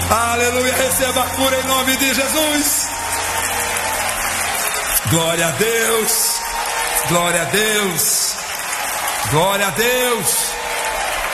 Aleluia, receba a cura em nome de Jesus. Glória a Deus, glória a Deus, glória a Deus.